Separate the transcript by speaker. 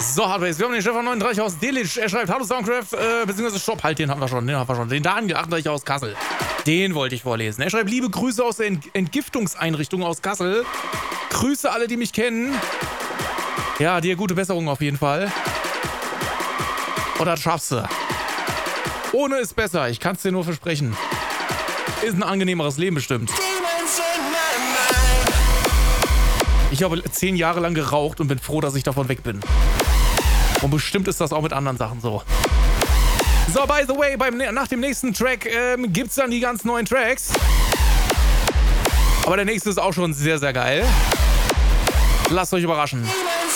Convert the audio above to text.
Speaker 1: So, Hardbase, wir haben den Chef von 39 aus Delitzsch. Er schreibt, hallo Soundcraft, beziehungsweise Stopp, halt, den haben wir schon. Den Daniel, 38 aus Kassel. Den wollte ich vorlesen. Er schreibt, liebe Grüße aus der Entgiftungseinrichtung aus Kassel. Grüße alle, die mich kennen. Ja, dir gute Besserung auf jeden Fall. Und das schaffst du. Ohne ist besser, ich kann es dir nur versprechen. Ist ein angenehmeres Leben bestimmt. Ich habe 10 Jahre lang geraucht und bin froh, dass ich davon weg bin. Und bestimmt ist das auch mit anderen Sachen so. So, by the way, nach dem nächsten Track gibt's dann die ganz neuen Tracks. Aber der nächste ist auch schon sehr, sehr geil. Lasst euch überraschen.